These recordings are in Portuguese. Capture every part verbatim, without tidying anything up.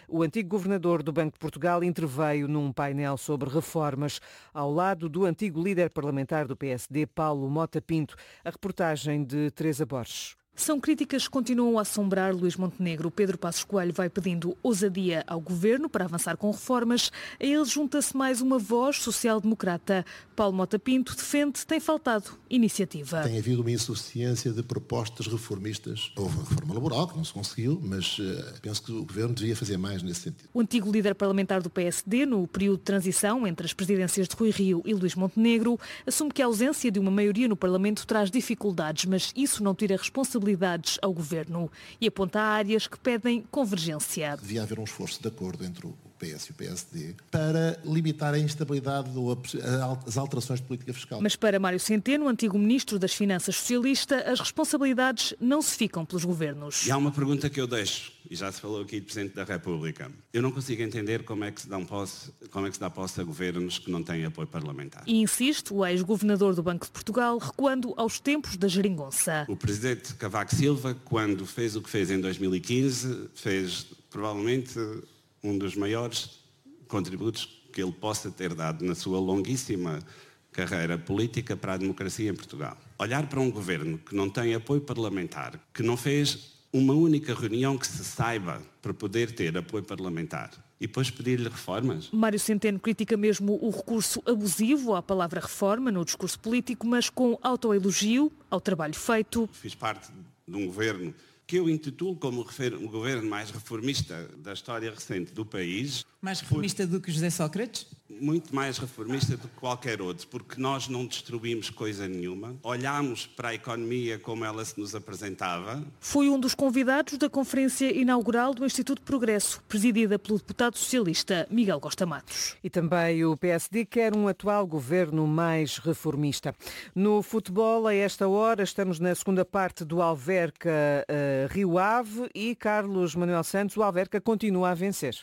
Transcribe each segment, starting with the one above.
O antigo governador do Banco de Portugal interveio num painel sobre reformas ao lado do antigo líder parlamentar do P S D, Paulo Mota Pinto. A reportagem de Teresa Borges. São críticas que continuam a assombrar Luís Montenegro. Pedro Passos Coelho vai pedindo ousadia ao governo para avançar com reformas. A ele junta-se mais uma voz social-democrata. Paulo Mota Pinto defende tem faltado iniciativa. Tem havido uma insuficiência de propostas reformistas. Houve a reforma laboral, que não se conseguiu, mas uh, penso que o governo devia fazer mais nesse sentido. O antigo líder parlamentar do P S D, no período de transição entre as presidências de Rui Rio e Luís Montenegro, assume que a ausência de uma maioria no Parlamento traz dificuldades, mas isso não tira responsabilidade ao governo e aponta áreas que pedem convergência. Devia haver um esforço de acordo entre o P S e o P S D para limitar a instabilidade ou as alterações de política fiscal. Mas para Mário Centeno, antigo ministro das Finanças socialista, as responsabilidades não se ficam pelos governos. E há uma pergunta que eu deixo, e já se falou aqui do Presidente da República. Eu não consigo entender como é que se dá, um posse, como é que se dá posse a governos que não têm apoio parlamentar. E insiste o ex-governador do Banco de Portugal, recuando aos tempos da geringonça. O Presidente Cavaco Silva, quando fez o que fez em dois mil e quinze, fez provavelmente um dos maiores contributos que ele possa ter dado na sua longuíssima carreira política para a democracia em Portugal. Olhar para um governo que não tem apoio parlamentar, que não fez uma única reunião que se saiba para poder ter apoio parlamentar e depois pedir-lhe reformas. Mário Centeno critica mesmo o recurso abusivo à palavra reforma no discurso político, mas com autoelogio ao trabalho feito. Fiz parte de um governo que eu intitulo como o governo mais reformista da história recente do país. Mais reformista do que José Sócrates? Muito mais reformista do que qualquer outro, porque nós não destruímos coisa nenhuma. Olhámos para a economia como ela se nos apresentava. Foi um dos convidados da conferência inaugural do Instituto Progresso, presidida pelo deputado socialista Miguel Costa Matos. E também o P S D quer um atual governo mais reformista. No futebol, a esta hora, estamos na segunda parte do Alverca uh, Rio Ave e Carlos Manuel Santos, o Alverca continua a vencer.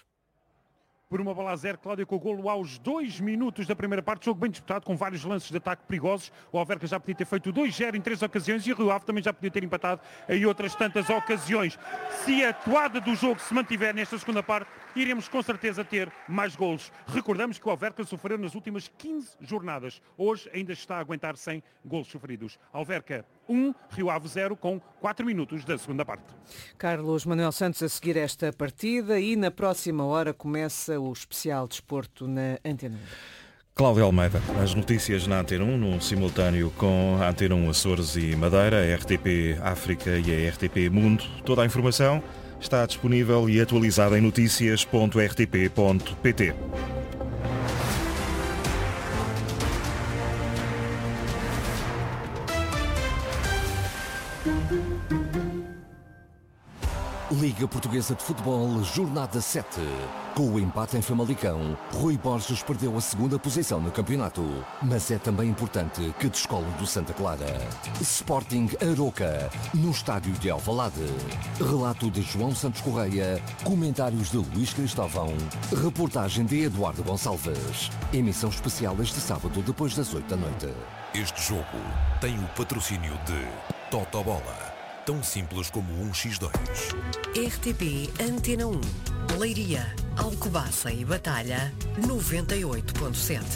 Por uma bola a zero, Cláudia, com o golo aos dois minutos da primeira parte, jogo bem disputado, com vários lances de ataque perigosos. O Alverca já podia ter feito dois zero em três ocasiões e o Rio Ave também já podia ter empatado em outras tantas ocasiões. Se a toada do jogo se mantiver nesta segunda parte, iremos com certeza ter mais golos. Recordamos que o Alverca sofreu nas últimas quinze jornadas. Hoje ainda está a aguentar sem golos sofridos. Alverca um, Rio Ave zero, com quatro minutos da segunda parte. Carlos Manuel Santos a seguir esta partida e na próxima hora começa o especial desporto na Antena um. Cláudia Almeida, as notícias na Antena um, num simultâneo com a Antena um Açores e Madeira, a R T P África e a R T P Mundo. Toda a informação está disponível e atualizada em notícias ponto r t p ponto p t. Liga Portuguesa de Futebol, Jornada sete. Com o empate em Famalicão, Rui Borges perdeu a segunda posição no campeonato. Mas é também importante que descole do Santa Clara. Sporting Aroca, no estádio de Alvalade. Relato de João Santos Correia, comentários de Luís Cristóvão, reportagem de Eduardo Gonçalves. Emissão especial este sábado depois das oito da noite. Este jogo tem o patrocínio de Totobola. Tão simples como um por dois. R T P Antena um. Leiria, Alcobaça e Batalha, noventa e oito ponto sete.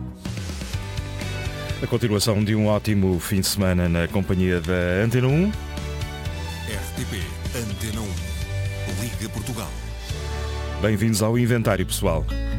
A continuação de um ótimo fim de semana na companhia da Antena um. R T P Antena um. Liga Portugal. Bem-vindos ao Inventário, pessoal.